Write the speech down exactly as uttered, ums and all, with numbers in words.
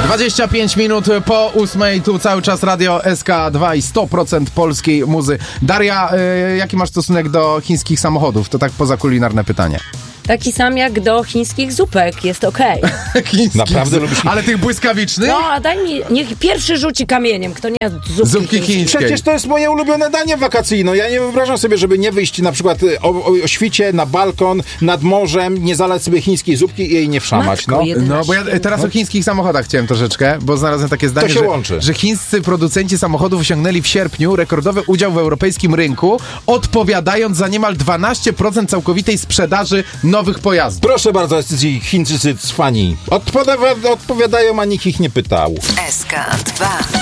dwadzieścia pięć minut po ósmej, tu cały czas Radio S K dwa i sto procent polskiej muzy. Daria, y, jaki masz stosunek do chińskich samochodów? To tak poza kulinarne pytanie. Taki sam jak do chińskich zupek, jest okej. Chińskich Naprawdę zup- lubisz- Ale tych błyskawicznych? No, a daj mi, niech pierwszy rzuci kamieniem, kto nie jadł zupki, Zupki chińskiej. chińskie. Przecież to jest moje ulubione danie wakacyjne. Ja nie wyobrażam sobie, żeby nie wyjść na przykład o, o, o świcie na balkon nad morzem, nie zalać sobie chińskiej zupki i jej nie wszamać. Matko No. jedyna No, bo ja święta. teraz o chińskich samochodach chciałem troszeczkę, bo znalazłem takie zdanie, To się że, łączy. że chińscy producenci samochodów osiągnęli w sierpniu rekordowy udział w europejskim rynku, odpowiadając za niemal dwanaście procent całkowitej sprzedaży nowych pojazdów. Proszę bardzo, ci Chińczycy cwani. Odpowiada- odpowiadają, a nikt ich nie pytał. S K dwa.